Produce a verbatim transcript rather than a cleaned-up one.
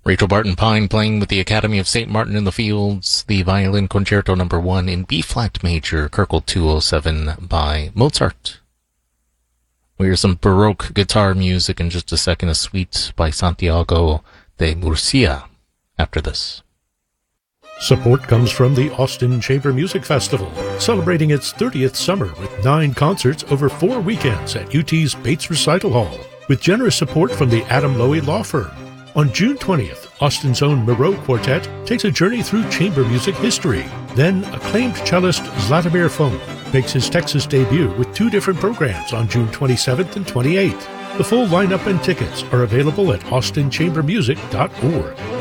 Rachel Barton Pine playing with the Academy of Saint Martin in the Fields, the Violin Concerto number one in B-flat major, Kirkle two oh seven by Mozart. We hear some Baroque guitar music in just a second, a suite by Santiago de Murcia after this. Support comes from the Austin Chamber Music Festival, celebrating its thirtieth summer with nine concerts over four weekends at U T's Bates Recital Hall, with generous support from the Adam Lowy Law Firm. On June twentieth, Austin's own Moreau Quartet takes a journey through chamber music history. Then, acclaimed cellist Zlatomir Funk makes his Texas debut with two different programs on June twenty-seventh and twenty-eighth. The full lineup and tickets are available at austin chamber music dot org.